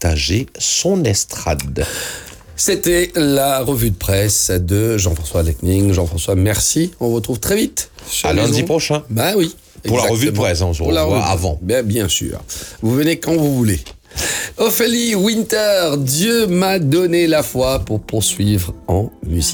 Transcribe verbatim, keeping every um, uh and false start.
partager son estrade. C'était la revue de presse de Jean-François Lecning. Jean-François, merci. On vous retrouve très vite. À lundi prochain. Bah oui. Pour la revue de presse, on se revoit avant. Bien, bien sûr. Vous venez quand vous voulez. Ophélie Winter, Dieu m'a donné la foi pour poursuivre en musique.